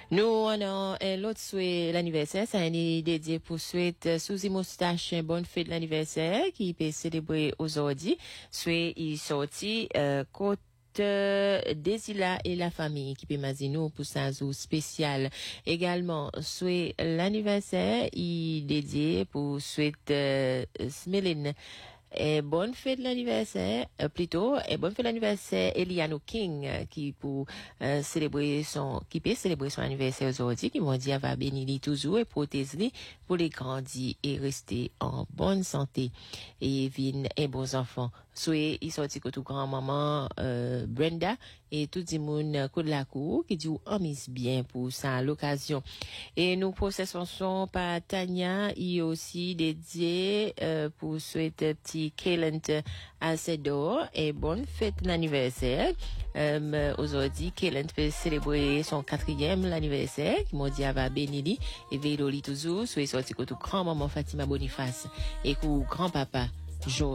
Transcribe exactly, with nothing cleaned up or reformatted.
Nous, on a un l'autre souhait l'anniversaire, c'est un dédié pour souhaiter Suzy Moustache, un bonne fête de l'anniversaire, qui peut célébrer aujourd'hui. Souhait, il sorti, euh, côte Desila et la famille qui peut mazino pour sa jour spécial. Également, souhait l'anniversaire, il dédié pour souhaiter euh, Smeline. Et bonne fête de l'anniversaire, euh, plutôt, et bonne fête de l'anniversaire Eliano King, euh, qui pour euh, célébrer son, qui peut célébrer son anniversaire aujourd'hui, qui m'ont dit va bénir toujours et protéger pour les grandir et rester en bonne santé et vivre un bons enfants. Souhait, il sorti que tout grand-maman, euh, Brenda, et tout le monde, coup de la cour, qui dit, on mise bien pour ça, l'occasion. Et nous processons son par Tania, il est aussi dédié, euh, pour souhaiter petit Kaylant Alcedor, et bonne fête d'anniversaire. Euh, aujourd'hui, Kaylant peut célébrer son quatrième l'anniversaire, qui m'ont dit, va bénili, et veilloli toujours, souhait sorti que tout grand-maman Fatima Boniface, et que grand-papa, Jo